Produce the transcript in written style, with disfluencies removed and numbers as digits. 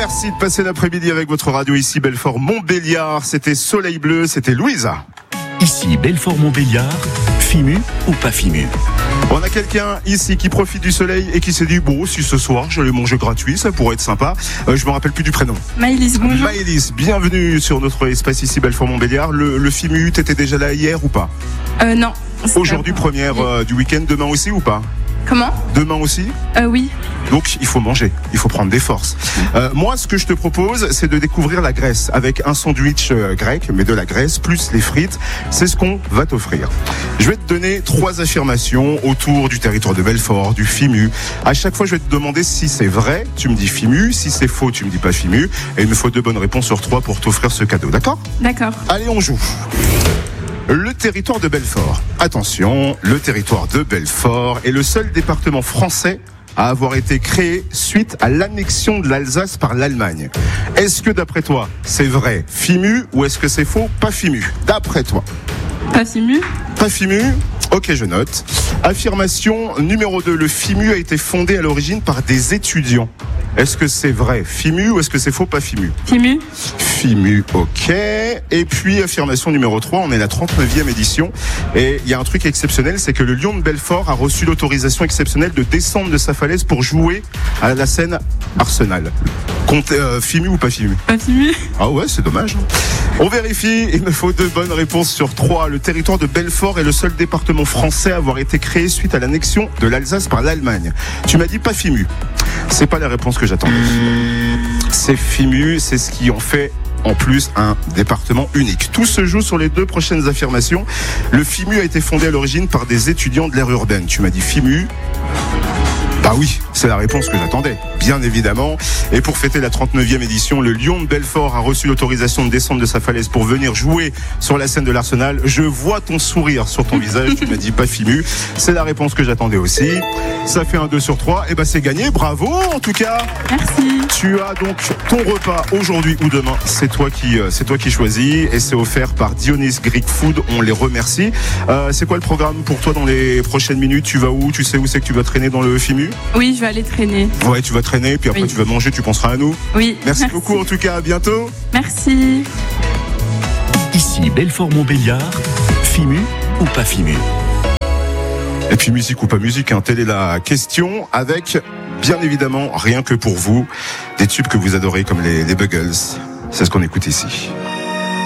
Merci de passer l'après-midi avec votre radio ici Belfort-Montbéliard. C'était Soleil Bleu, c'était Louisa. Ici Belfort-Montbéliard, FIMU ou pas FIMU? On a quelqu'un ici qui profite du soleil et qui s'est dit bon, si ce soir j'allais manger gratuit, ça pourrait être sympa. Je me rappelle plus du prénom. Maëlys, bonjour. Maëlys, bienvenue sur notre espace ici Belfort-Montbéliard. Le FIMU, t'étais déjà là hier ou pas? Non. Aujourd'hui première du week-end, demain aussi ou pas? Comment? Demain aussi? Oui. Donc il faut manger, il faut prendre des forces. Moi, ce que je te propose, c'est de découvrir la Grèce avec un sandwich grec, mais de la Grèce, plus les frites. C'est ce qu'on va t'offrir. Je vais te donner 3 affirmations autour du territoire de Belfort, du FIMU. À chaque fois, je vais te demander si c'est vrai, tu me dis FIMU. Si c'est faux, tu me dis pas FIMU. Et il me faut 2 bonnes réponses sur 3 pour t'offrir ce cadeau, d'accord? D'accord. Allez, on joue. Le territoire de Belfort. Attention, le territoire de Belfort est le seul département français à avoir été créé suite à l'annexion de l'Alsace par l'Allemagne. Est-ce que d'après toi, c'est vrai, FIMU, ou est-ce que c'est faux, pas FIMU? D'après toi. Pas FIMU? Pas FIMU? Ok, je note. Affirmation numéro 2. Le FIMU a été fondé à l'origine par des étudiants. Est-ce que c'est vrai, FIMU, ou est-ce que c'est faux, pas FIMU? FIMU. FIMU, ok. Et puis, affirmation numéro 3, on est la 39e édition. Et il y a un truc exceptionnel, c'est que le Lion de Belfort a reçu l'autorisation exceptionnelle de descendre de sa falaise pour jouer à la scène Arsenal. FIMU ou pas FIMU? Pas FIMU. Ah ouais, c'est dommage. On vérifie, il me faut 2 bonnes réponses sur 3. Le territoire de Belfort est le seul département français à avoir été créé suite à l'annexion de l'Alsace par l'Allemagne. Tu m'as dit pas FIMU. C'est pas la réponse que j'attendais. C'est FIMU, c'est ce qui en fait en plus un département unique. Tout se joue sur les 2 prochaines affirmations. Le FIMU a été fondé à l'origine par des étudiants de l'aire urbaine. Tu m'as dit FIMU. Bah oui, c'est la réponse que j'attendais, bien évidemment. Et pour fêter la 39e édition, le Lion de Belfort a reçu l'autorisation de descendre de sa falaise pour venir jouer sur la scène de l'Arsenal. Je vois ton sourire sur ton visage, tu m'as dit pas FIMU. C'est la réponse que j'attendais aussi. Ça fait un 2 sur 3. Et ben c'est gagné, bravo en tout cas. Merci. Tu as donc ton repas aujourd'hui ou demain. C'est toi qui choisis et c'est offert par Dionys Greek Food. On les remercie. C'est quoi le programme pour toi dans les prochaines minutes? Tu vas où? Tu sais où c'est que tu vas traîner dans le FIMU? Oui, je vais aller traîner. Ouais, tu vas traîner, puis après oui. Tu vas manger, tu penseras à nous. Oui. Merci beaucoup en tout cas, à bientôt. Merci. Ici Belfort-Montbéliard, FIMU ou pas FIMU? Et puis musique ou pas musique, hein, telle est la question, avec bien évidemment rien que pour vous, des tubes que vous adorez comme les Buggles. C'est ce qu'on écoute ici.